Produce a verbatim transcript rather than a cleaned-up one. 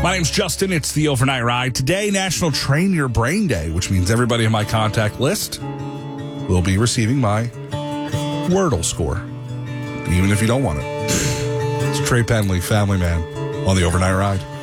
My name's Justin. It's the Overnight Ride. Today, National Train Your Brain Day, which means everybody on my contact list will be receiving my Wordle score, even if you don't want it. It's Trey Penley, Family Man, on the Overnight Ride.